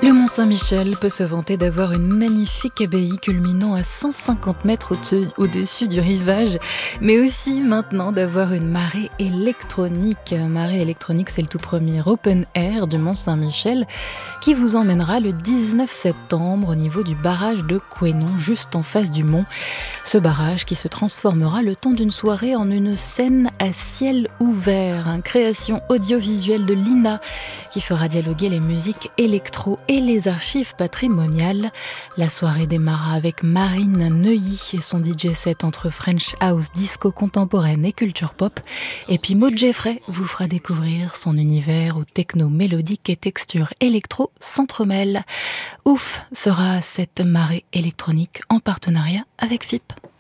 Le Mont-Saint-Michel peut se vanter d'avoir une magnifique abbaye culminant à 150 mètres au-dessus du rivage, mais aussi maintenant d'avoir une marée électronique. Marée électronique, c'est le tout premier open air du Mont-Saint-Michel qui vous emmènera le 19 septembre au niveau du barrage de Couesnon, juste en face du mont. Ce barrage qui se transformera le temps d'une soirée en une scène à ciel ouvert, une création audiovisuelle de l'INA qui fera dialoguer les musiques électro et les archives patrimoniales. La soirée démarra avec Marine Neuilly et son DJ set entre French House, disco contemporaine et culture pop. Et puis Maud Geffray vous fera découvrir son univers où techno mélodique et texture électro s'entremêlent. Ouf sera cette marée électronique en partenariat avec FIP.